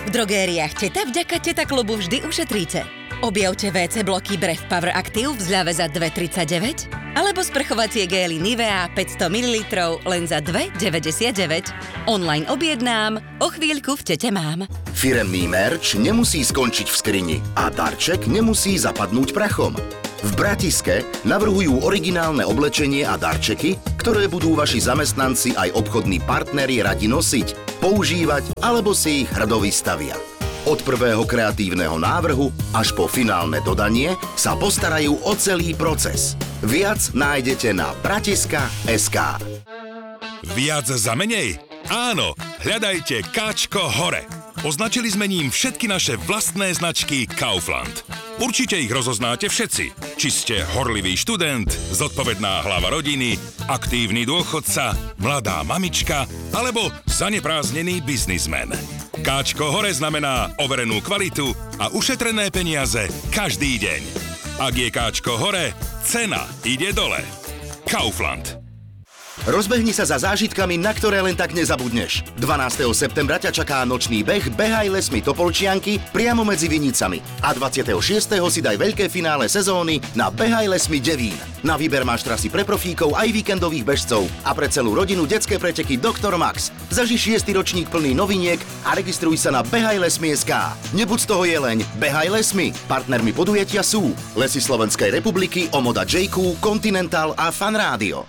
V drogériách Teta vďaka Teta klubu vždy ušetríte. Objavte WC bloky Bref Power Active v zľave za 2,39 alebo sprchovacie gély Nivea 500 ml len za 2,99. Online objednám, o chvíľku v Tete mám. Firemný merch nemusí skončiť v skrini a darček nemusí zapadnúť prachom. V Bratiske navrhujú originálne oblečenie a darčeky, ktoré budú vaši zamestnanci aj obchodní partneri radi nosiť, používať alebo si ich hrdo vystavia. Od prvého kreatívneho návrhu až po finálne dodanie sa postarajú o celý proces. Viac nájdete na bratiska.sk. Viac za menej? Áno, hľadajte Káčko hore. Označili sme ním všetky naše vlastné značky Kaufland. Určite ich rozoznáte všetci. Či ste horlivý študent, zodpovedná hlava rodiny, aktívny dôchodca, mladá mamička alebo zanepráznený biznismen. Káčko hore znamená overenú kvalitu a ušetrené peniaze každý deň. Ak je Káčko hore, cena ide dole. Kaufland. Rozbehni sa za zážitkami, na ktoré len tak nezabudneš. 12. septembra ťa čaká nočný beh Behaj lesmi Topolčianky priamo medzi Vinicami. A 26. si daj veľké finále sezóny na Behaj lesmi Devín. Na výber máš trasy pre profíkov aj víkendových bežcov a pre celú rodinu detské preteky Dr. Max. Zaži 6. ročník plný noviniek a registruj sa na behajlesmi.sk. Nebuď z toho jeleň, Behaj lesmi. Partnermi podujatia sú Lesy Slovenskej republiky, Omoda JQ, Continental a Fan Rádio.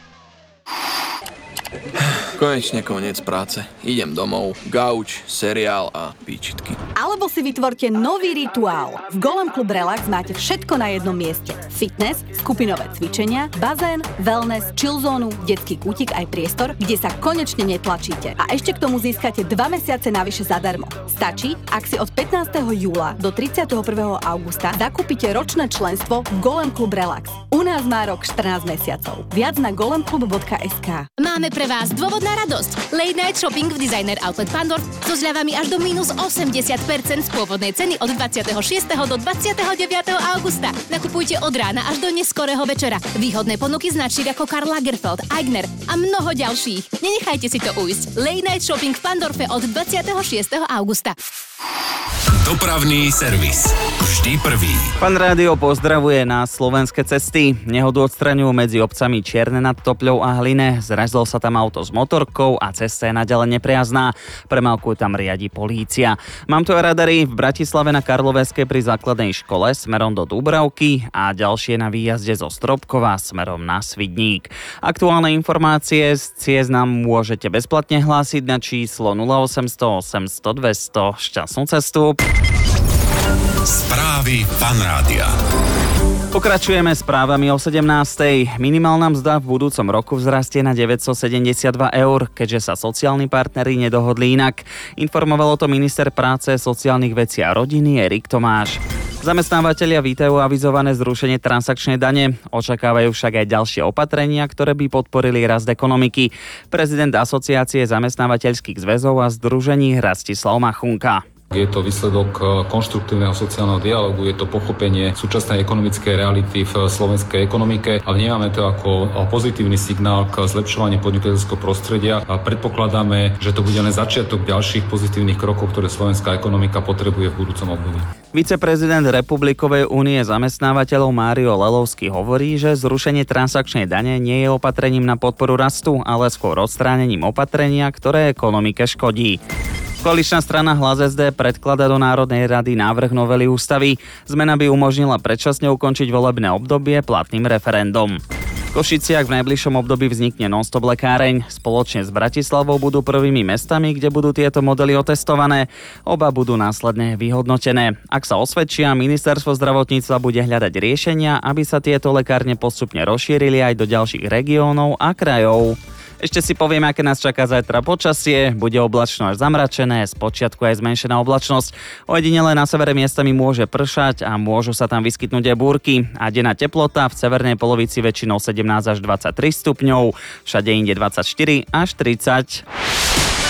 Konečne koniec práce. Idem domov, gauč, seriál a píčitky. Alebo si vytvorte nový rituál. V Golem Club Relax máte všetko na jednom mieste. Fitness, skupinové cvičenia, bazén, wellness, chillzónu, detský kútik aj priestor, kde sa konečne netlačíte. A ešte k tomu získate 2 mesiace navyše zadarmo. Stačí, ak si od 15. júla do 31. augusta zakúpite ročné členstvo v Golem Club Relax. U nás má rok 14 mesiacov. Viac na golemclub.sk. Máme pre vás dôvod na radosť. Late night shopping v Designer Outlet Pandorf so zľavami až do minus 80% z pôvodnej ceny od 26. do 29. augusta. Nakupujte od rána až do neskorého večera. Výhodné ponuky značiek ako Karl Lagerfeld, Aigner a mnoho ďalších. Nenechajte si to ujsť. Late night shopping v Pandorfe od 26. augusta. Dopravný servis. Vždy prvý. Fan Rádio pozdravuje na slovenské cesty. Nehodu odstraňujú medzi obcami Čierne nad Topľou a Hline. Zrazilo sa tam auto s motorkou a cesta je naďalej nepriazná. Premávku tam riadi polícia. Mám tu radary v Bratislave na Karloveskej pri základnej škole smerom do Dúbravky a ďalšie na výjazde zo Stropkova smerom na Svidník. Aktuálne informácie z ciest nám môžete bezplatne hlásiť na číslo 0800 800 200. Šťastnú cestu. Správy Fan Rádia. Pokračujeme správami o 17. Minimálna mzda v budúcom roku vzrastie na 972 eur, keďže sa sociálni partneri nedohodli inak. Informoval o to minister práce, sociálnych vecí a rodiny Erik Tomáš. Zamestnávateľia vítajú avizované zrušenie transakčnej dane, očakávajú však aj ďalšie opatrenia, ktoré by podporili rast ekonomiky. Prezident Asociácie zamestnávateľských zväzov a združení Rastislav Machunka. Je to výsledok konštruktívneho sociálneho dialógu, je to pochopenie súčasnej ekonomickej reality v slovenskej ekonomike a vnímame to ako pozitívny signál k zlepšovaniu podnikateľského prostredia a predpokladáme, že to bude len začiatok ďalších pozitívnych krokov, ktoré slovenská ekonomika potrebuje v budúcom období. Viceprezident Republikovej únie zamestnávateľov Mário Lelovský hovorí, že zrušenie transakčnej dane nie je opatrením na podporu rastu, ale skôr odstránením opatrenia, ktoré ekonomike škodí. Koaličná strana Hlas SD predkladá do Národnej rady návrh novely ústavy. Zmena by umožnila predčasne ukončiť volebné obdobie platným referendum. V Košiciach v najbližšom období vznikne non-stop lekáreň. Spoločne s Bratislavou budú prvými mestami, kde budú tieto modely otestované. Oba budú následne vyhodnotené. Ak sa osvedčia, ministerstvo zdravotníctva bude hľadať riešenia, aby sa tieto lekárne postupne rozšírili aj do ďalších regiónov a krajov. Ešte si povieme, aké nás čaká zajtra počasie. Bude oblačno až zamračené, spočiatku aj zmenšená oblačnosť. Ojedinele na severe miestami môže pršať a môžu sa tam vyskytnúť aj búrky. A denná teplota v severnej polovici väčšinou 17 až 23 stupňov, všade inde 24 až 30.